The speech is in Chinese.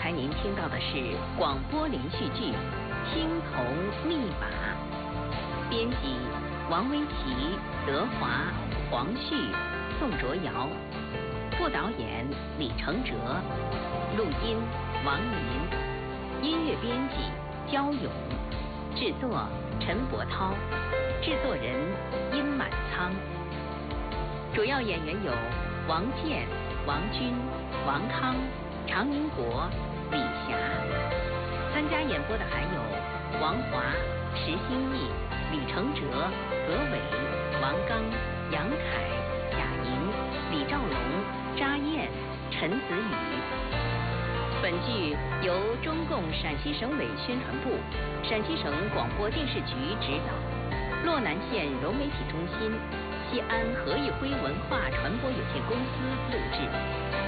才您听到的是广播连续剧《青铜密码》，编辑王维奇、德华、黄旭、宋卓瑶，副导演李承哲，录音王林，音乐编辑焦勇，制作陈伯涛，制作人殷满仓。主要演员有王健、王军、王康、常民国、李霞。参加演播的还有王华、石新义、李承哲、何伟、王刚、杨凯、贾莹、李兆龙、查燕、陈子宇。本剧由中共陕西省委宣传部、陕西省广播电视局指导，洛南县融媒体中心、西安何义辉文化传播有限公司录制。